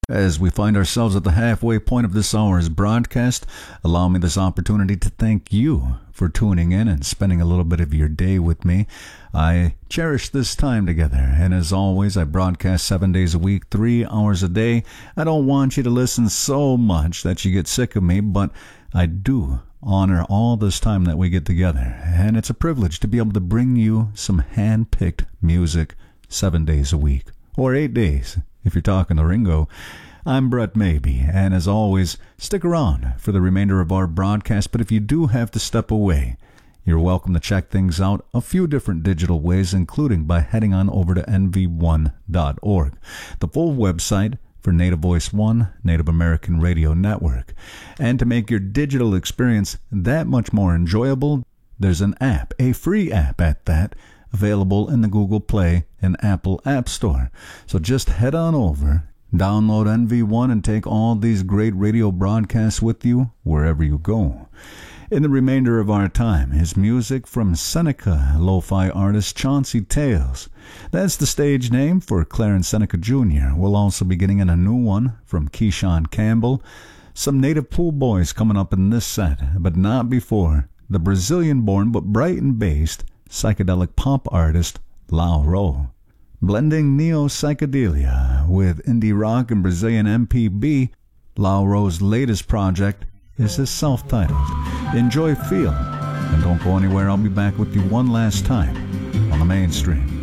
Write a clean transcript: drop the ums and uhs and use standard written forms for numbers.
As we find ourselves at the halfway point of this hour's broadcast, allow me this opportunity to thank you for tuning in and spending a little bit of your day with me. I cherish this time together, and as always, I broadcast 7 days a week, 3 hours a day. I don't want you to listen so much that you get sick of me, but I do honor all this time that we get together, and it's a privilege to be able to bring you some hand-picked music 7 days a week, or 8 days, if you're talking to Ringo. I'm Brett Maybe, and as always, stick around for the remainder of our broadcast, but if you do have to step away, you're welcome to check things out a few different digital ways, including by heading on over to nv1.org, the full website for Native Voice One, Native American Radio Network. And to make your digital experience that much more enjoyable, there's an app, a free app at that, available in the Google Play and Apple App Store. So just head on over, download NV1, and take all these great radio broadcasts with you wherever you go. In the remainder of our time is music from Seneca lo-fi artist Chauncey Tales. That's the stage name for Clarence Seneca Jr. We'll also be getting in a new one from Keyshawn Campbell. Some Native Pool Boys coming up in this set, but not before the Brazilian-born but Brighton-based psychedelic pop artist Lau Ro. Blending neo-psychedelia with indie rock and Brazilian MPB, Lau Ro's latest project is his self-titled Enjoy Feel. And don't go anywhere, I'll be back with you one last time on the Mainstream.